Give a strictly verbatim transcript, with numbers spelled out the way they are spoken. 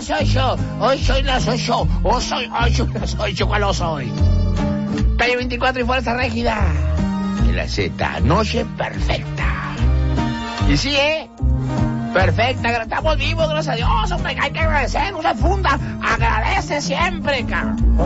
las ocho. Hoy soy las ocho. Hoy soy, hoy soy las ocho. ¿Cuál lo soy? Calle veinticuatro y Fuerza Régida. En la Z, noche perfecta. Y sí, ¿eh? Perfecta, estamos vivos, gracias a Dios, hombre, hay que agradecer, no se funda, agradece siempre, cabrón.